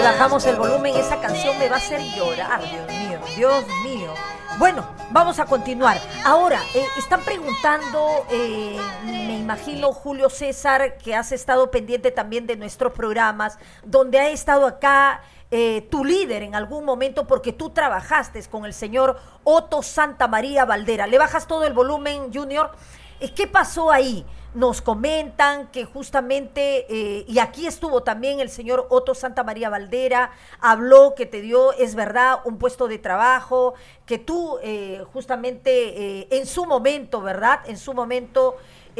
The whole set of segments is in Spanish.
Bajamos el volumen, esa canción me va a hacer llorar, Dios mío, Dios mío. Bueno, vamos a continuar. Ahora, están preguntando, me imagino, Julio César, que has estado pendiente también de nuestros programas, donde ha estado acá tu líder en algún momento, porque tú trabajaste con el señor Otto Santamaría Valdera. ¿Le bajas todo el volumen, Junior? ¿Qué pasó ahí? Nos comentan que justamente, y aquí estuvo también el señor Otto Santamaría Valdera, habló que te dio, es verdad, un puesto de trabajo, que tú justamente en su momento, ¿verdad? En su momento,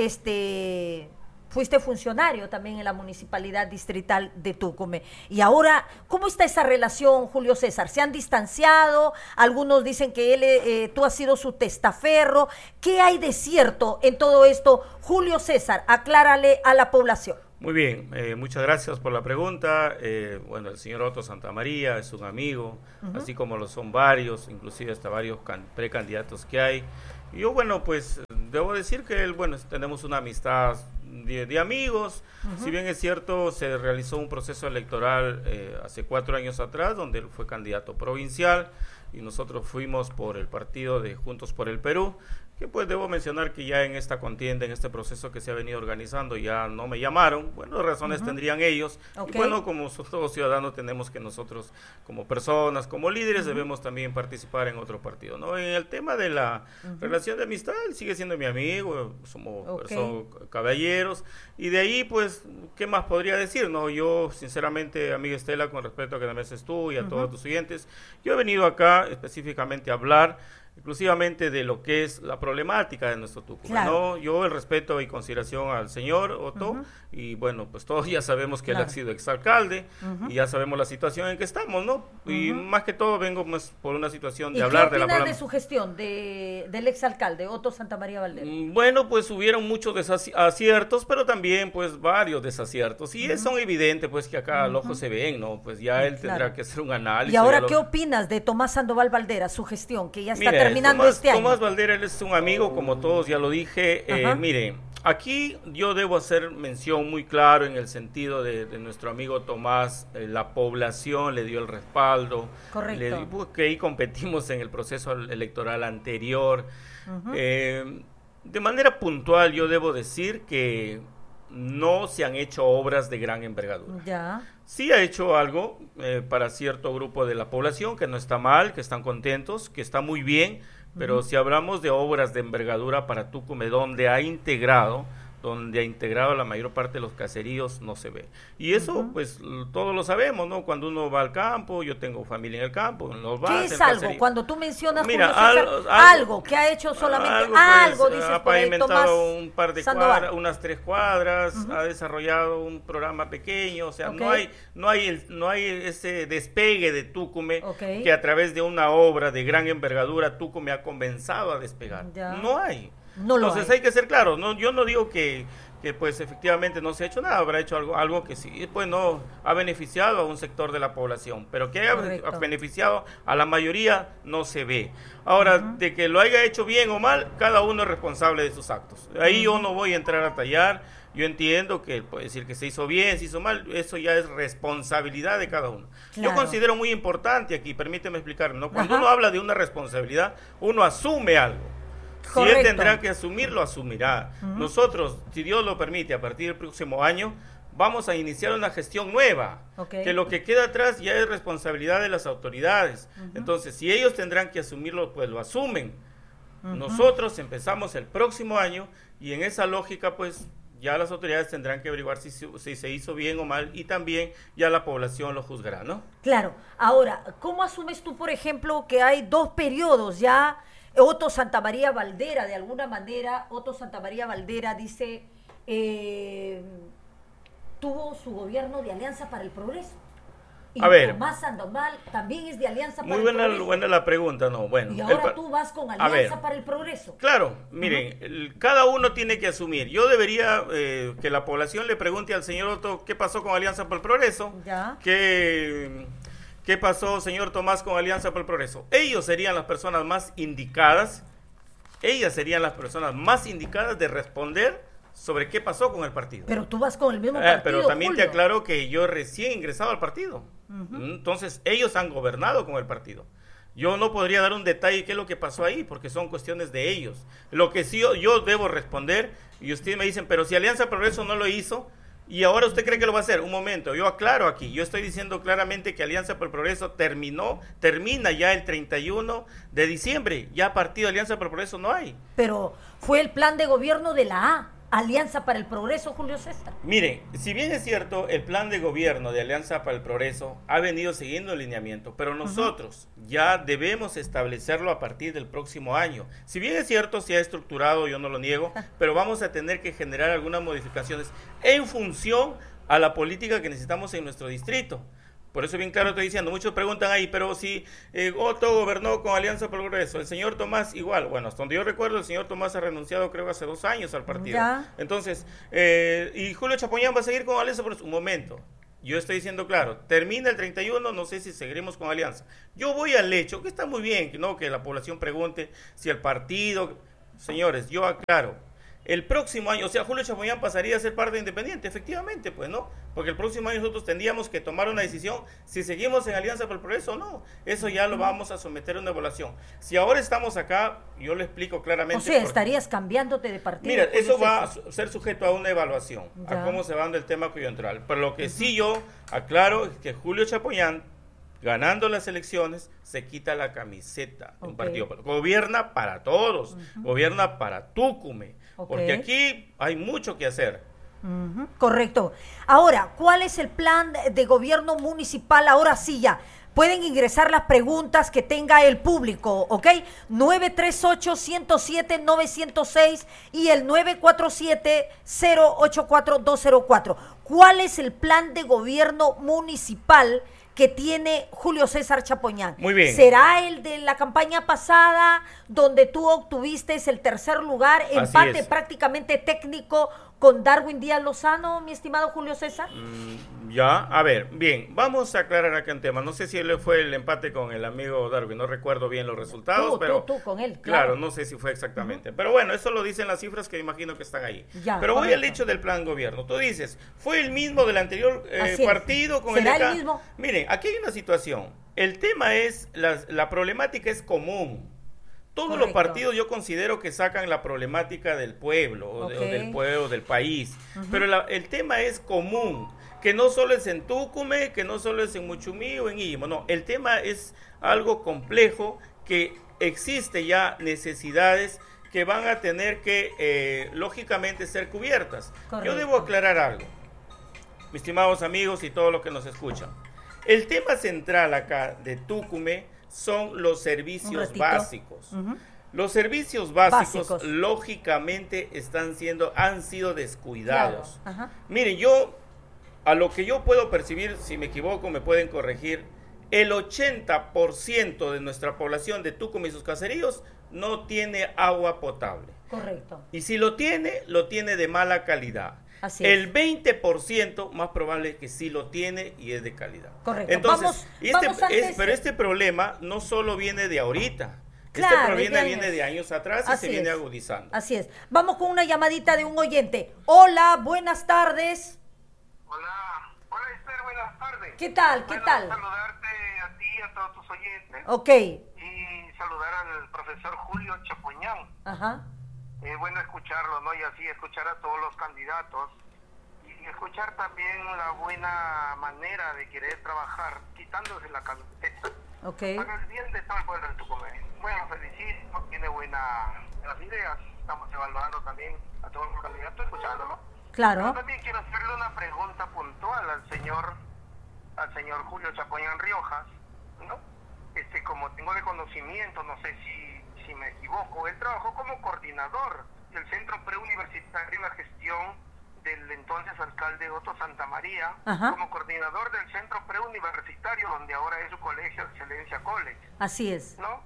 fuiste funcionario también en la Municipalidad Distrital de Tucumán. Y ahora, ¿cómo está esa relación, Julio César? ¿Se han distanciado? Algunos dicen que tú has sido su testaferro. ¿Qué hay de cierto en todo esto? Julio César, aclárale a la población. Muy bien, muchas gracias por la pregunta. Bueno, el señor Otto Santamaría es un amigo, así como lo son varios, inclusive hasta varios precandidatos que hay. Y yo, bueno, pues debo decir que él, bueno, tenemos una amistad de amigos. Si bien es cierto, se realizó un proceso electoral hace 4 años atrás, donde él fue candidato provincial y nosotros fuimos por el partido de Juntos por el Perú, que pues debo mencionar que ya en esta contienda, en este proceso que se ha venido organizando, ya no me llamaron. Bueno, razones tendrían ellos. Okay. Y bueno, como todos ciudadanos tenemos que nosotros, como personas, como líderes, debemos también participar en otro partido, ¿no? En el tema de la relación de amistad, él sigue siendo mi amigo, somos caballeros, y de ahí, pues, ¿qué más podría decir, no? Yo, sinceramente, amiga Estela, con respecto a que me haces tú y a todos tus oyentes, yo he venido acá específicamente a hablar exclusivamente de lo que es la problemática de nuestro Tucumán, claro. ¿No? Yo el respeto y consideración al señor Otto, y bueno, pues todos ya sabemos que él ha sido exalcalde, y ya sabemos la situación en que estamos, ¿no? Y más que todo vengo más por una situación de hablar de la problemática. ¿Qué opinas de su gestión, del exalcalde Otto Santamaría Valdera? Bueno, pues hubieron muchos aciertos, pero también pues varios desaciertos, y son evidentes pues que acá al ojo se ven, ¿no? Pues ya él tendrá que hacer un análisis. ¿Y ahora qué opinas de Tomás Sandoval Valdera, su gestión, que ya está terminando este año? Tomás Valdera, él es un amigo, como todos ya lo dije. Mire, aquí yo debo hacer mención muy claro en el sentido de nuestro amigo Tomás. La población le dio el respaldo. Correcto. Que ahí competimos en el proceso electoral anterior. De manera puntual, yo debo decir que no se han hecho obras de gran envergadura. Ya. Sí ha hecho algo para cierto grupo de la población, que no está mal, que están contentos, que está muy bien, pero si hablamos de obras de envergadura para Tucumán, donde ha integrado la mayor parte de los caseríos, no se ve. Y eso, pues, todos lo sabemos, ¿no? Cuando uno va al campo, yo tengo familia en el campo, en los ¿Qué es algo? Cuando tú mencionas, mira, Julio César, algo que ha hecho solamente, algo pues, dices, ha pavimentado un par de Sandoval. cuadras, unas 3 cuadras, ha desarrollado un programa pequeño, o sea, no hay ese despegue de Tucumán que a través de una obra de gran envergadura Tucumán ha comenzado a despegar. Ya. No hay. Entonces hay que ser claros, ¿no? Yo no digo que pues efectivamente no se ha hecho nada, habrá hecho algo que sí, pues no ha beneficiado a un sector de la población, pero que haya beneficiado a la mayoría no se ve. Ahora, de que lo haya hecho bien o mal, cada uno es responsable de sus actos. Ahí yo no voy a entrar a tallar. Yo entiendo que puede decir que se hizo bien, se hizo mal, eso ya es responsabilidad de cada uno. Claro. Yo considero muy importante aquí, permíteme explicarme, ¿no? Cuando uno habla de una responsabilidad, uno asume algo. Correcto. Si él tendrá que asumir, lo asumirá. Nosotros, si Dios lo permite, a partir del próximo año, vamos a iniciar una gestión nueva, que lo que queda atrás ya es responsabilidad de las autoridades. Entonces, si ellos tendrán que asumirlo, pues lo asumen. Nosotros empezamos el próximo año y en esa lógica, pues, ya las autoridades tendrán que averiguar si se hizo bien o mal, y también ya la población lo juzgará, ¿no? Claro. Ahora, ¿cómo asumes tú, por ejemplo, que hay 2 periodos ya? Otto Santamaría Valdera, de alguna manera, Otto Santamaría Valdera dice, tuvo su gobierno de Alianza para el Progreso. Y Tomás Sandoval también es de Alianza para el Progreso. Muy buena la pregunta, ¿no? Bueno. Y ahora tú vas con Alianza para el Progreso. Claro, miren, cada uno tiene que asumir. Yo debería que la población le pregunte al señor Otto qué pasó con Alianza para el Progreso. Ya. ¿Qué pasó, señor Tomás, con Alianza para el Progreso? Ellos serían las personas más indicadas, de responder sobre qué pasó con el partido. Pero tú vas con el mismo partido, pero también Julio. te aclaro que yo recién ingresado al partido. Entonces, ellos han gobernado con el partido. Yo no podría dar un detalle qué es lo que pasó ahí, porque son cuestiones de ellos. Lo que sí yo debo responder, y ustedes me dicen, pero si Alianza Progreso no lo hizo, y ahora usted cree que lo va a hacer. Un momento, yo aclaro aquí, yo estoy diciendo claramente que Alianza por el Progreso termina ya el 31 de diciembre, ya partido de Alianza por el Progreso no hay. Pero fue el plan de gobierno de la A, Alianza para el Progreso, Julio César. Miren, si bien es cierto, el plan de gobierno de Alianza para el Progreso ha venido siguiendo el lineamiento, pero nosotros ya debemos establecerlo a partir del próximo año. Si bien es cierto, se ha estructurado, yo no lo niego, pero vamos a tener que generar algunas modificaciones en función a la política que necesitamos en nuestro distrito. Por eso bien claro estoy diciendo, muchos preguntan ahí, pero si Otto gobernó con Alianza por el Progreso, el señor Tomás igual, bueno, hasta donde yo recuerdo, el señor Tomás ha renunciado creo hace 2 años al partido. Ya. Entonces, y Julio Chapoñán va a seguir con Alianza por el Progreso. Un momento, yo estoy diciendo claro, termina el 31, no sé si seguiremos con Alianza. Yo voy al hecho, que está muy bien, ¿no? Que la población pregunte si el partido, señores, yo aclaro. El próximo año, o sea, Julio Chapoñán pasaría a ser parte independiente, efectivamente, pues, ¿no? Porque el próximo año nosotros tendríamos que tomar una decisión si seguimos en Alianza por el Progreso o no. Eso ya lo vamos a someter a una evaluación. Si ahora estamos acá, yo le explico claramente. O sea, estarías cambiándote de partido. Mira, eso va a ser sujeto a una evaluación, a cómo se va dando el tema coyuntural. Pero lo que sí yo aclaro es que Julio Chapoñán, ganando las elecciones, se quita la camiseta de un partido. Gobierna para todos, gobierna para Tucumé. Porque aquí hay mucho que hacer. Correcto. Ahora, ¿cuál es el plan de gobierno municipal? Ahora sí ya. Pueden ingresar las preguntas que tenga el público, ¿ok? 938-107-906 y el 947-084-204. ¿Cuál es el plan de gobierno municipal que tiene Julio César Chapoñán? Muy bien. ¿Será el de la campaña pasada donde tú obtuviste el tercer lugar, empate prácticamente técnico con Darwin Díaz Lozano, mi estimado Julio César? Ya, a ver, bien, vamos a aclarar acá un tema. No sé si él fue el empate con el amigo Darwin, no recuerdo bien los resultados, pero tú con él. Claro, no sé si fue exactamente. Pero bueno, eso lo dicen las cifras que imagino que están ahí. Ya, pero voy al hecho del plan gobierno. Tú dices, ¿fue el mismo del anterior partido con ¿Será el mismo? Miren, aquí hay una situación. El tema es, la problemática es común. Todos los partidos yo considero que sacan la problemática del pueblo, o del pueblo, del país. Pero el tema es común, que no solo es en Tucumé, que no solo es en Muchumí o en Illimo. No, el tema es algo complejo, que existe ya necesidades que van a tener que, lógicamente, ser cubiertas. Correcto. Yo debo aclarar algo, mis estimados amigos y todos los que nos escuchan. El tema central acá de Tucumé son los servicios básicos. Los servicios básicos lógicamente han sido descuidados. Claro. Miren, a lo que yo puedo percibir, si me equivoco me pueden corregir, el 80% de nuestra población de Tucumé y sus caseríos no tiene agua potable. Correcto. Y si lo tiene de mala calidad. Así es. El 20% más probable que sí lo tiene y es de calidad. Correcto. Entonces, pero este problema no solo viene de ahorita. Claro, este problema viene de años atrás y se viene agudizando. Así es. Vamos con una llamadita de un oyente. Hola, buenas tardes. Hola Esther, buenas tardes. ¿Qué tal? ¿Qué tal? Saludarte a ti y a todos tus oyentes. Ok. Y saludar al profesor Julio Chapoñán. Ajá. Bueno escucharlo, ¿no? Y así escuchar a todos los candidatos y escuchar también la buena manera de querer trabajar, quitándose la camiseta. Okay. Para el bien de todo el pueblo de Tucumán. Bueno, felicito, tiene buenas ideas. Estamos evaluando también a todos los candidatos, escuchándolo. Claro. Yo también quiero hacerle una pregunta puntual al señor Julio Chapoñán Riojas, ¿no? Como tengo de conocimiento, no sé si me equivoco, él trabajó como coordinador del Centro Preuniversitario en la gestión del entonces alcalde Otto Santamaría, como coordinador del Centro Preuniversitario, donde ahora es su colegio Excelencia College. Así es. ¿No?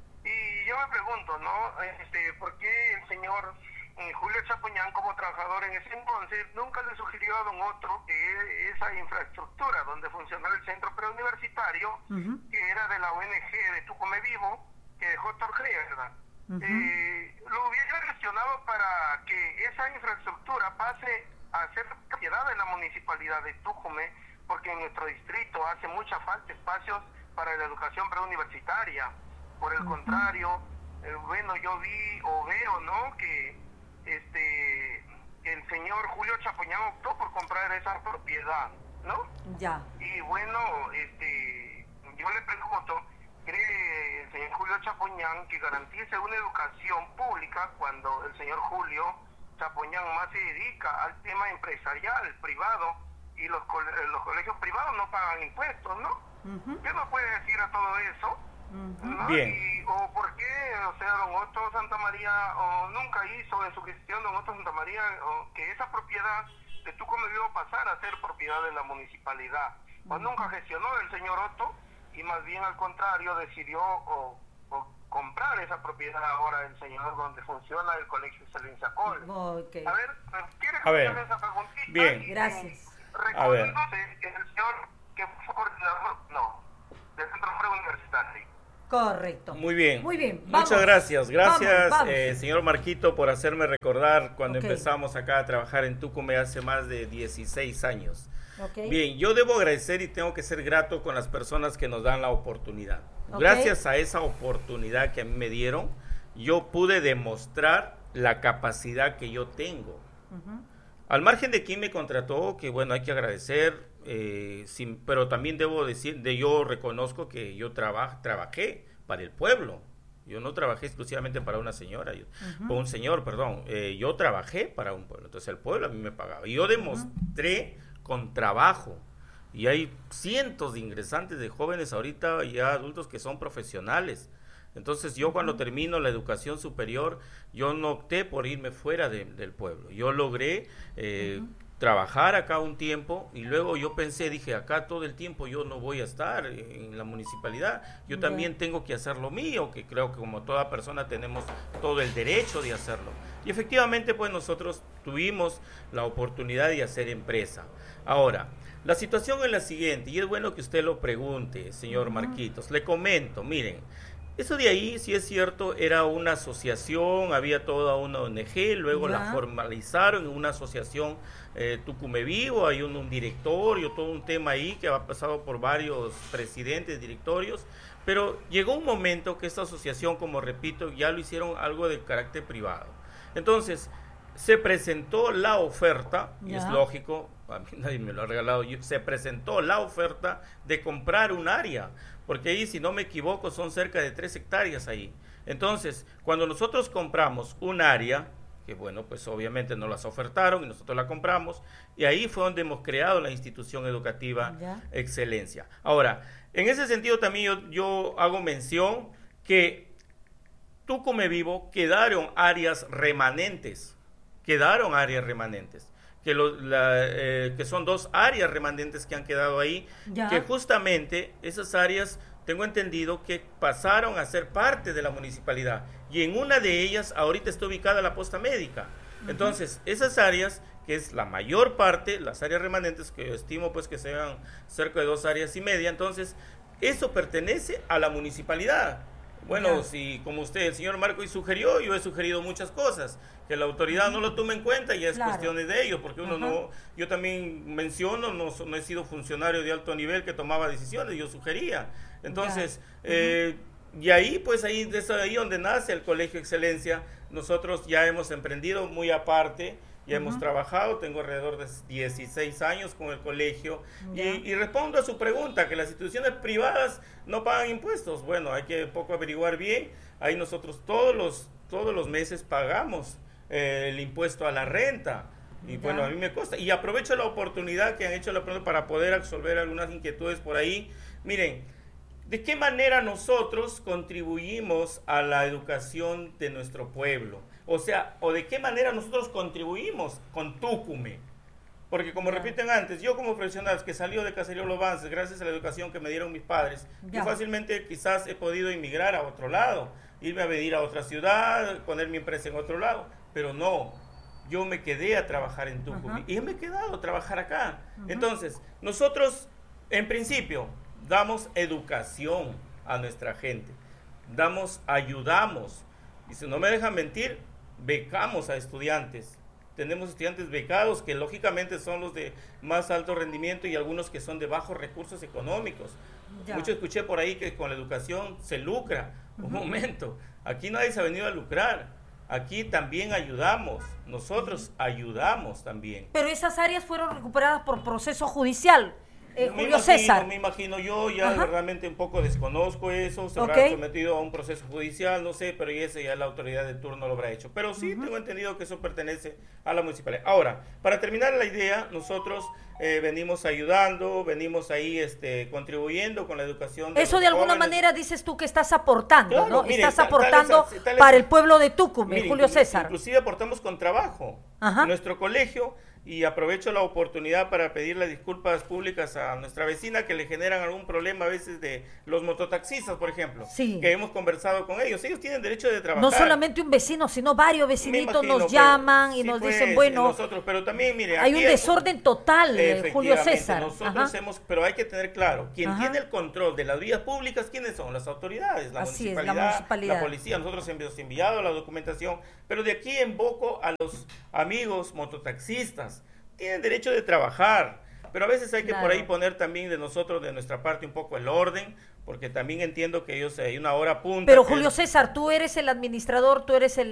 Y yo me pregunto, ¿no? ¿Por qué el señor Julio Chapoñán, como trabajador en ese entonces, nunca le sugirió a don Otto que esa infraestructura donde funcionaba el Centro Preuniversitario, que era de la ONG de Tucumé Vivo, que dejó Torgrea, ¿verdad? Lo hubiera gestionado para que esa infraestructura pase a ser propiedad de la municipalidad de Tucumé, porque porque en nuestro distrito hace mucha falta espacios para la educación preuniversitaria. Por el contrario, bueno, yo vi o veo, ¿no?, que el señor Julio Chapoñán optó por comprar esa propiedad, ¿no? Ya. Y bueno, yo le pregunto, ¿cree el señor Julio Chapoñán que garantice una educación pública cuando el señor Julio Chapoñán más se dedica al tema empresarial, privado, y los colegios privados no pagan impuestos, ¿no? ¿Qué nos puede decir a todo eso? ¿No? Bien. ¿O por qué, o sea, don Otto Santamaría nunca hizo en su gestión, don Otto Santamaría, que esa propiedad de Tucumán Vivo pasara a ser propiedad de la municipalidad? Pues nunca gestionó el señor Otto, y más bien al contrario decidió comprar esa propiedad ahora el señor donde funciona el Colegio Excelencia Col. Okay. A ver, ¿quiere hacerle esa preguntita? Bien. Gracias. Recordándose que el señor que fue coordinador, del Centro Preuniversitario. Correcto. Muy bien. Muy bien. Vamos. Muchas gracias. Gracias, Vamos. Señor Marquito, por hacerme recordar cuando Okay. empezamos acá a trabajar en Tucumán hace más de 16 años. Okay. Bien, yo debo agradecer y tengo que ser grato con las personas que nos dan la oportunidad. Okay. Gracias a esa oportunidad que a mí me dieron, yo pude demostrar la capacidad que yo tengo. Al margen de quien me contrató, que bueno, hay que agradecer, pero también debo decir, yo reconozco que yo trabajé para el pueblo. Yo no trabajé exclusivamente para una señora, para un señor, perdón. Yo trabajé para un pueblo, entonces el pueblo a mí me pagaba. Y yo demostré con trabajo. Y hay cientos de ingresantes de jóvenes ahorita, ya adultos que son profesionales. Entonces yo cuando termino la educación superior, yo no opté por irme fuera del pueblo. Yo logré trabajar acá un tiempo y luego yo dije, acá todo el tiempo yo no voy a estar en la municipalidad. Yo también tengo que hacer lo mío, que creo que como toda persona tenemos todo el derecho de hacerlo. Y efectivamente pues nosotros tuvimos la oportunidad de hacer empresa. Ahora, la situación es la siguiente, y es bueno que usted lo pregunte, señor Marquitos. Le comento, miren, eso de ahí, si es cierto, era una asociación, había toda una ONG, luego la formalizaron en una asociación Tucumán Vivo, hay un directorio, todo un tema ahí que ha pasado por varios presidentes, directorios, pero llegó un momento que esta asociación, como repito, ya lo hicieron algo de carácter privado. Entonces, se presentó la oferta, y es lógico, a mí nadie me lo ha regalado, se presentó la oferta de comprar un área, porque ahí, si no me equivoco, son cerca de 3 hectáreas ahí. Entonces, cuando nosotros compramos un área, que bueno, pues obviamente nos las ofertaron y nosotros la compramos, y ahí fue donde hemos creado la institución educativa Excelencia. Ahora, en ese sentido también yo hago mención que Tucumán Vivo quedaron áreas remanentes, que son 2 áreas remanentes que han quedado ahí, que justamente esas áreas, tengo entendido que pasaron a ser parte de la municipalidad, y en una de ellas ahorita está ubicada la posta médica. Entonces, esas áreas, que es la mayor parte, las áreas remanentes, que yo estimo pues que sean cerca de 2,5 áreas, entonces, eso pertenece a la municipalidad. Bueno, si como usted, el señor Marco, sugirió, yo he sugerido muchas cosas, que la autoridad no lo tome en cuenta, ya es cuestiones de ellos, porque uno no, yo también menciono, no he sido funcionario de alto nivel que tomaba decisiones, yo sugería. Entonces, y ahí, pues ahí, es ahí donde nace el Colegio Excelencia. Nosotros ya hemos emprendido muy aparte, ya hemos trabajado, tengo alrededor de 16 años con el colegio, y respondo a su pregunta, que las instituciones privadas no pagan impuestos. Bueno, hay que poco averiguar bien, ahí nosotros todos los meses pagamos el impuesto a la renta, y bueno, a mí me consta, y aprovecho la oportunidad que han hecho la pregunta para poder resolver algunas inquietudes por ahí. Miren, ¿de qué manera nosotros contribuimos a la educación de nuestro pueblo? O sea, ¿o de qué manera nosotros contribuimos con Tucumán? Porque como repiten antes, yo como profesional que salió de Caserío Los Avances, gracias a la educación que me dieron mis padres, yo fácilmente quizás he podido emigrar a otro lado, irme a vivir a otra ciudad, poner mi empresa en otro lado, pero no, yo me quedé a trabajar en Tucumán y me he quedado a trabajar acá. Entonces, nosotros, en principio, damos educación a nuestra gente, ayudamos, y si no me dejan mentir, becamos a estudiantes, tenemos estudiantes becados que lógicamente son los de más alto rendimiento y algunos que son de bajos recursos económicos. Ya. Mucho escuché por ahí que con la educación se lucra. Un momento, aquí nadie se ha venido a lucrar. Aquí también ayudamos, nosotros ayudamos también. Pero esas áreas fueron recuperadas por proceso judicial. Julio César. Me imagino yo, ya realmente un poco desconozco eso, se habrá sometido a un proceso judicial, no sé, pero ese ya la autoridad de turno lo habrá hecho. Pero sí tengo entendido que eso pertenece a la municipalidad. Ahora, para terminar la idea, nosotros venimos ayudando, venimos ahí contribuyendo con la educación. Eso de alguna manera dices tú que estás aportando, claro, ¿no? Mire, estás aportando para el pueblo de Tucumán, Julio César. Inclusive aportamos con trabajo. Nuestro colegio, y aprovecho la oportunidad para pedirle disculpas públicas a nuestra vecina que le generan algún problema a veces de los mototaxistas, por ejemplo, que hemos conversado con ellos. Ellos tienen derecho de trabajar. No solamente un vecino, sino varios vecinitos nos llaman y nos dicen, bueno, nosotros, pero también, mire, hay un desorden total, Julio César. Nosotros pero hay que tener claro, quien tiene el control de las vías públicas, ¿quiénes son? Las autoridades, la municipalidad, la policía. Nosotros hemos enviado la documentación, pero de aquí invoco a los amigos mototaxistas. Tienen derecho de trabajar, pero a veces hay que por ahí poner también de nosotros, de nuestra parte, un poco el orden, porque también entiendo que ellos hay una hora punta. Pero Julio César, tú eres el administrador, tú eres el